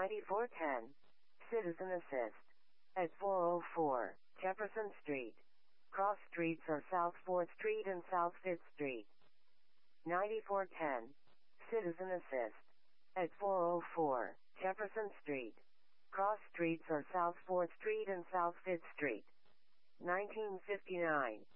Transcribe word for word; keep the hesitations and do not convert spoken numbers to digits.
ninety-four ten. Citizen Assist. At four oh four Jefferson Street. Cross streets are South fourth Street and South fifth Street. ninety-four ten. Citizen Assist. At four oh four Jefferson Street. Cross streets are South fourth Street and South fifth Street. nineteen fifty-nine.